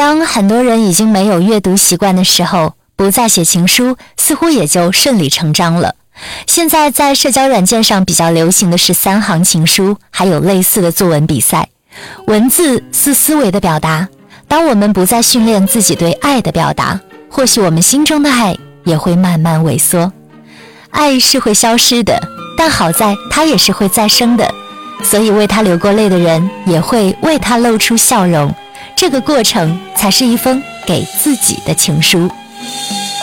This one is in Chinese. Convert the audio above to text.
当很多人已经没有阅读习惯的时候，不再写情书似乎也就顺理成章了。现在在社交软件上比较流行的是3行情书，还有类似的作文比赛。文字是思维的表达，当我们不再训练自己对爱的表达，或许我们心中的爱也会慢慢萎缩。爱是会消失的，但好在它也是会再生的，所以为它流过泪的人也会为它露出笑容，这个过程才是一封给自己的情书。